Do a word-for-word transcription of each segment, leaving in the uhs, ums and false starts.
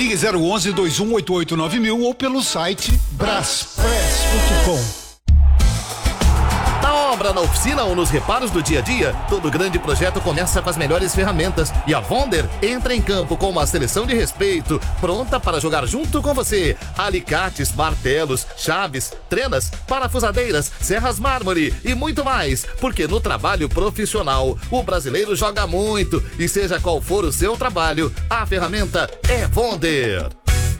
Ligue zero onze, dois um oito oito nove mil ou pelo site braspress ponto com. Na obra, na oficina ou nos reparos do dia a dia, todo grande projeto começa com as melhores ferramentas e a Vonder entra em campo com uma seleção de respeito, pronta para jogar junto com você. Alicates, martelos, chaves, trenas, parafusadeiras, serras mármore e muito mais, porque no trabalho profissional o brasileiro joga muito e seja qual for o seu trabalho, a ferramenta é Vonder.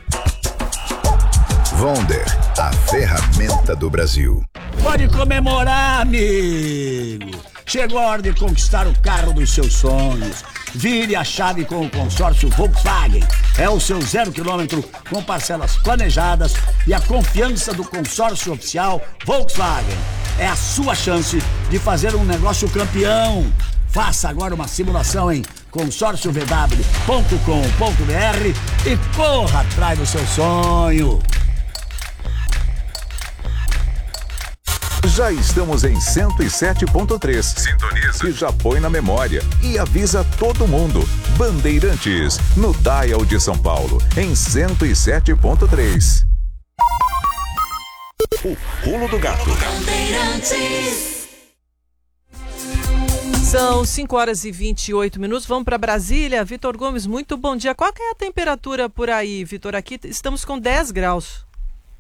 Vonder, a ferramenta do Brasil. Pode comemorar, amigo! Chegou a hora de conquistar o carro dos seus sonhos. Vire a chave com o consórcio Volkswagen. É o seu zero quilômetro com parcelas planejadas e a confiança do consórcio oficial Volkswagen. É a sua chance de fazer um negócio campeão. Faça agora uma simulação em consórcio v w ponto com ponto b r e corra atrás do seu sonho. Já estamos em cento e sete ponto três. Sintoniza. E já põe na memória. E avisa todo mundo. Bandeirantes, no Dial de São Paulo, em cento e sete ponto três. O Pulo do Gato. São cinco horas e vinte e oito minutos. Vamos para Brasília. Vitor Gomes, muito bom dia. Qual que é a temperatura por aí, Vitor? Aqui estamos com dez graus.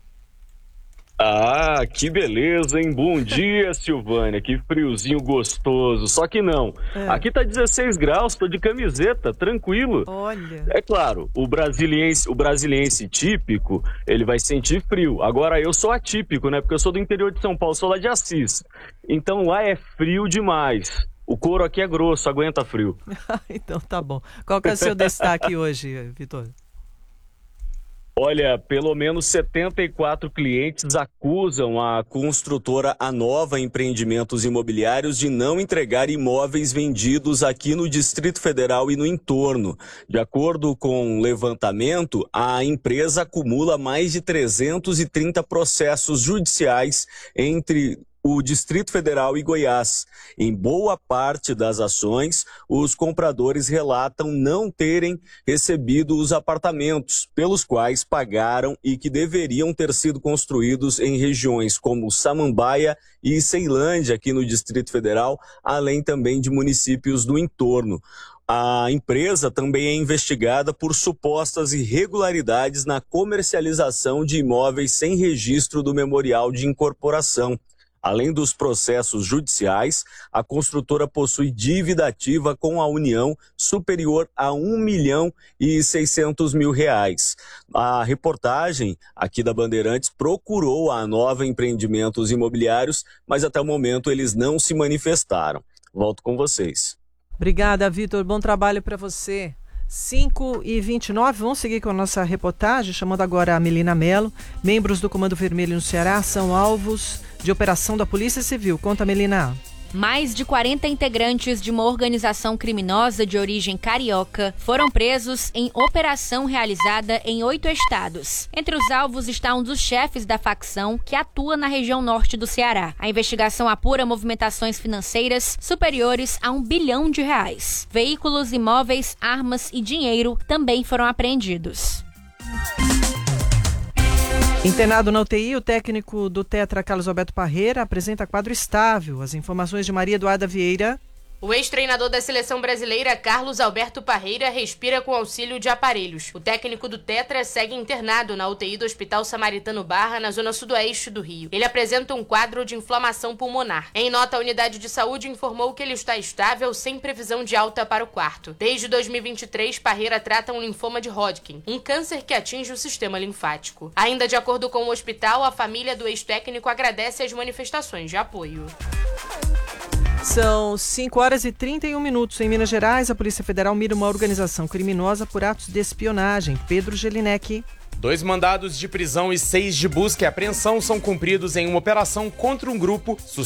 Ah, que beleza, hein? Bom dia, Silvânia. Que friozinho gostoso. Só que não. É. Aqui tá dezesseis graus, tô de camiseta, tranquilo. Olha. É claro, o brasiliense, o brasiliense típico, ele vai sentir frio. Agora, eu sou atípico, né? Porque eu sou do interior de São Paulo, sou lá de Assis. Então lá é frio demais. O couro aqui é grosso, aguenta frio. Então tá bom. Qual que é o seu destaque hoje, Vitor? Olha, pelo menos setenta e quatro clientes acusam a construtora Anova Empreendimentos Imobiliários de não entregar imóveis vendidos aqui no Distrito Federal e no entorno. De acordo com o levantamento, a empresa acumula mais de trezentos e trinta processos judiciais entre o Distrito Federal e Goiás. Em boa parte das ações, os compradores relatam não terem recebido os apartamentos pelos quais pagaram e que deveriam ter sido construídos em regiões como Samambaia e Ceilândia, aqui no Distrito Federal, além também de municípios do entorno. A empresa também é investigada por supostas irregularidades na comercialização de imóveis sem registro do Memorial de Incorporação. Além dos processos judiciais, a construtora possui dívida ativa com a União superior a um milhão e seiscentos mil reais. A reportagem aqui da Bandeirantes procurou a Anova Empreendimentos Imobiliários, mas até o momento eles não se manifestaram. Volto com vocês. Obrigada, Vitor. Bom trabalho para você. cinco e vinte e nove, vamos seguir com a nossa reportagem, chamando agora a Melina Mello. Membros do Comando Vermelho no Ceará são alvos de operação da Polícia Civil. Conta, Melina. Mais de quarenta integrantes de uma organização criminosa de origem carioca foram presos em operação realizada em oito estados. Entre os alvos está um dos chefes da facção que atua na região norte do Ceará. A investigação apura movimentações financeiras superiores a um bilhão de reais. Veículos, imóveis, armas e dinheiro também foram apreendidos. Internado na U T I, o técnico do Tetra, Carlos Alberto Parreira, apresenta quadro estável. As informações de Maria Eduarda Vieira. O ex-treinador da seleção brasileira, Carlos Alberto Parreira, respira com auxílio de aparelhos. O técnico do Tetra segue internado na U T I do Hospital Samaritano Barra, na zona sudoeste do Rio. Ele apresenta um quadro de inflamação pulmonar. Em nota, a unidade de saúde informou que ele está estável, sem previsão de alta para o quarto. Desde dois mil e vinte e três, Parreira trata um linfoma de Hodgkin, um câncer que atinge o sistema linfático. Ainda de acordo com o hospital, a família do ex-técnico agradece as manifestações de apoio. São cinco horas e trinta e um minutos. Em Minas Gerais, a Polícia Federal mira uma organização criminosa por atos de espionagem. Pedro Gelinek. Dois mandados de prisão e seis de busca e apreensão são cumpridos em uma operação contra um grupo